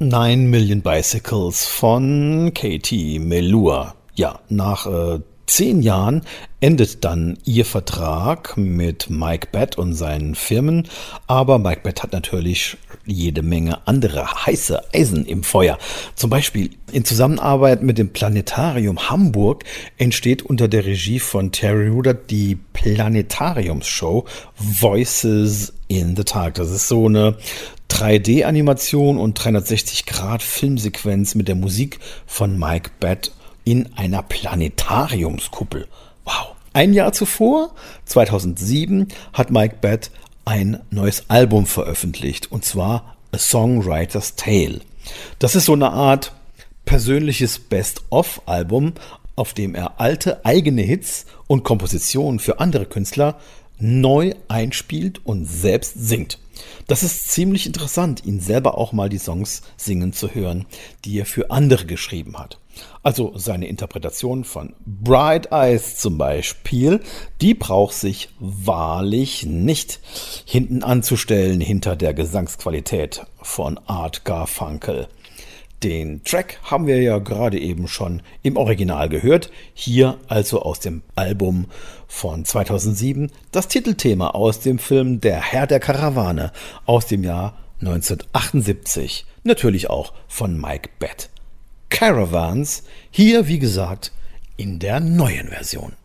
Nine Million Bicycles von Katie Melua. Ja, nach 10 Jahren endet dann ihr Vertrag mit Mike Batt und seinen Firmen, aber Mike Batt hat natürlich jede Menge andere heiße Eisen im Feuer. Zum Beispiel in Zusammenarbeit mit dem Planetarium Hamburg entsteht unter der Regie von Terry Rudert die Planetariumsshow Voices in the Dark. Das ist so eine 3D-Animation und 360-Grad-Filmsequenz mit der Musik von Mike Batt in einer Planetariumskuppel. Wow. Ein Jahr zuvor, 2007, hat Mike Batt ein neues Album veröffentlicht, und zwar A Songwriter's Tale. Das ist so eine Art persönliches Best-of-Album, auf dem er alte eigene Hits und Kompositionen für andere Künstler neu einspielt und selbst singt. Das ist ziemlich interessant, ihn selber auch mal die Songs singen zu hören, die er für andere geschrieben hat. Also seine Interpretation von Bright Eyes zum Beispiel, die braucht sich wahrlich nicht hinten anzustellen hinter der Gesangsqualität von Art Garfunkel. Den Track haben wir ja gerade eben schon im Original gehört, hier also aus dem Album von 2007, das Titelthema aus dem Film Der Herr der Karawane aus dem Jahr 1978, natürlich auch von Mike Batt. Caravans, hier wie gesagt in der neuen Version.